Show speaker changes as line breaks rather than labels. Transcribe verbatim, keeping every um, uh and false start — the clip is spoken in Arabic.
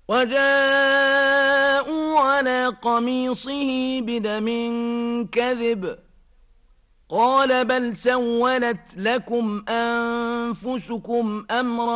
وجاءوا على قميصه بدم كذب قال بل سولت لكم أنفسكم أمرا